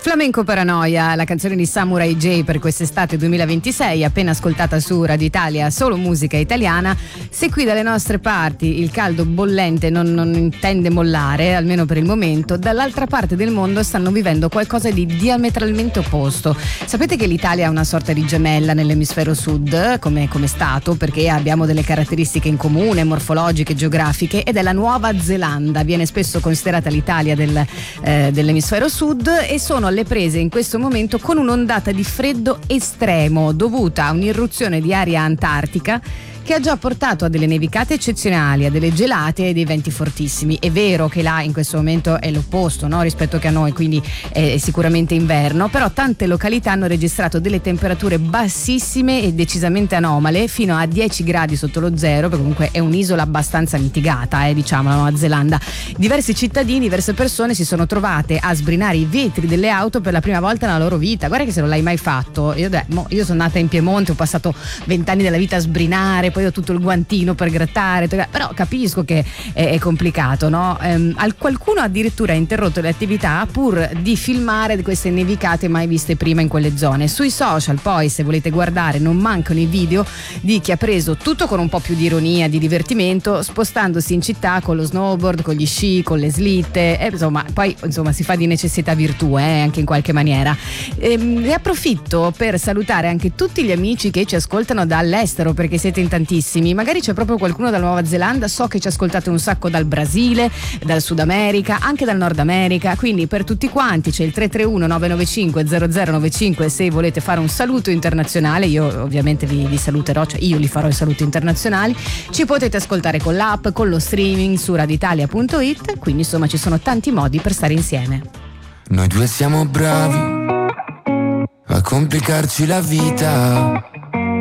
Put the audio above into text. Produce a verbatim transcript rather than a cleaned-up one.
Flamenco Paranoia, la canzone di Samurai J per quest'estate duemilaventisei, appena ascoltata su Radio Italia, solo musica italiana. Se qui dalle nostre parti il caldo bollente non, non intende mollare, almeno per il momento, dall'altra parte del mondo stanno vivendo qualcosa di diametralmente opposto. Sapete che l'Italia è una sorta di gemella nell'emisfero sud, come, come stato, perché abbiamo delle caratteristiche in comune, morfologiche, geografiche, ed è la Nuova Zelanda. Viene spesso considerata l'Italia del, eh, dell'emisfero sud, e sono alle prese in questo momento con un'ondata di freddo estremo dovuta a un'irruzione di aria antartica che ha già portato a delle nevicate eccezionali, a delle gelate e dei venti fortissimi. È vero che là in questo momento è l'opposto, no? Rispetto che a noi, quindi è sicuramente inverno, però tante località hanno registrato delle temperature bassissime e decisamente anomale, fino a dieci gradi sotto lo zero, perché comunque è un'isola abbastanza mitigata, eh, diciamo, la Nuova Zelanda. Diversi cittadini, diverse persone si sono trovate a sbrinare i vetri delle auto per la prima volta nella loro vita. Guarda che se non l'hai mai fatto, io, beh, mo, io sono nata in Piemonte, ho passato vent'anni della vita a sbrinare, poi ho tutto il guantino per grattare, però capisco che è, è complicato, no? Ehm, qualcuno addirittura ha interrotto le attività pur di filmare queste nevicate mai viste prima in quelle zone. Sui social poi, se volete guardare, non mancano i video di chi ha preso tutto con un po' più di ironia, di divertimento, spostandosi in città con lo snowboard, con gli sci, con le slitte, e insomma poi insomma si fa di necessità virtù, eh, anche in qualche maniera. Ehm, ne approfitto per salutare anche tutti gli amici che ci ascoltano dall'estero, perché siete in tantissimi. Magari c'è proprio qualcuno dalla Nuova Zelanda, so che ci ascoltate un sacco dal Brasile, dal Sud America, anche dal Nord America, quindi per tutti quanti c'è il tre tre uno nove nove cinque zero zero nove cinque se volete fare un saluto internazionale. Io ovviamente vi, vi saluterò, cioè io li farò i saluti internazionali. Ci potete ascoltare con l'app, con lo streaming su radioitalia punto it, quindi insomma ci sono tanti modi per stare insieme. Noi due siamo bravi a complicarci la vita,